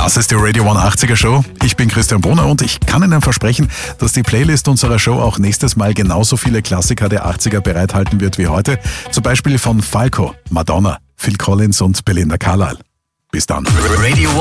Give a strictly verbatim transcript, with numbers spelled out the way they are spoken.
Das ist die Radio hundertachtziger Show. Ich bin Christian Brunner und ich kann Ihnen versprechen, dass die Playlist unserer Show auch nächstes Mal genauso viele Klassiker der achtziger bereithalten wird wie heute. Zum Beispiel von Falco, Madonna, Phil Collins und Belinda Carlisle. Bis dann. Radio